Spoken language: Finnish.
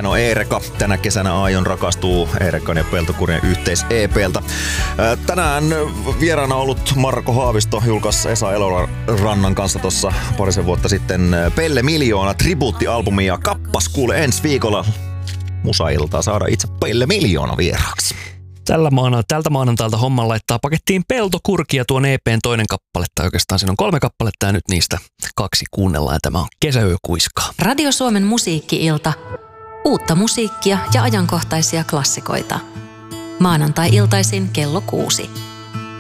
Hän on Eereka. Tänä kesänä Aion rakastuu Eerekan ja Peltokurjen yhteis-EP:ltä. Tänään vieraana ollut Marko Haavisto julkaisi Esa Elorannan kanssa tuossa parisen vuotta sitten Pelle Miljoona tribuuttialbumi ja kappas kuule ensi viikolla musailtaa saada itse Pelle Miljoona vieraaksi. Tältä maanantailta homman laittaa pakettiin Peltokurkia tuon EP:n toinen kappale, tai oikeastaan siinä on 3 kappaletta ja nyt niistä 2 kuunnellaan. Tämä on Kesäyö kuiskaa. Radio Suomen musiikki-ilta. Uutta musiikkia ja ajankohtaisia klassikoita. Maanantai-iltaisin kello 6.